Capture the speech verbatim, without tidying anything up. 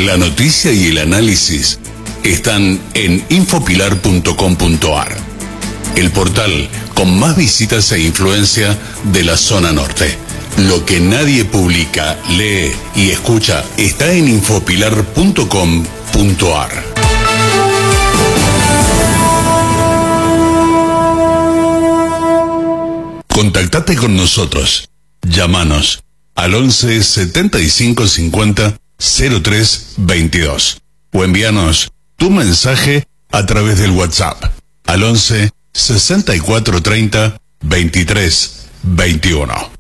La noticia y el análisis están en infopilar punto com punto ar, el portal con más visitas e influencia de la zona norte. Lo que nadie publica, lee y escucha está en infopilar punto com punto ar. Contactate con nosotros. Llámanos al once setenta y cinco cincuenta cero tres veintidós o envíanos tu mensaje a través del WhatsApp al once sesenta y cuatro treinta veintitrés veintiuno.